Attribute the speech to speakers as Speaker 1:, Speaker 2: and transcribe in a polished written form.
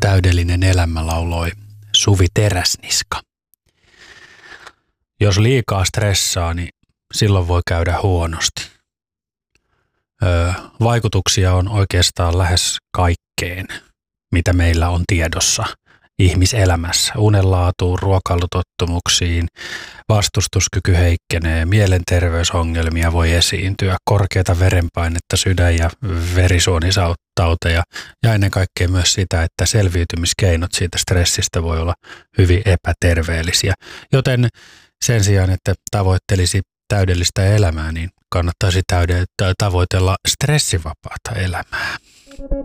Speaker 1: täydellinen elämä, lauloi Suvi Teräsniska. Jos liikaa stressaa, niin silloin voi käydä huonosti. Vaikutuksia on oikeastaan lähes kaikkeen, mitä meillä on tiedossa ihmiselämässä. Unenlaatuun, ruokailutottumuksiin, vastustuskyky heikkenee, mielenterveysongelmia voi esiintyä, korkeata verenpainetta, sydän- ja verisuonitauteja ja ennen kaikkea myös sitä, että selviytymiskeinot siitä stressistä voi olla hyvin epäterveellisiä. Joten sen sijaan, että tavoittelisi täydellistä elämää, niin kannattaisi tavoitella stressivapaata elämää.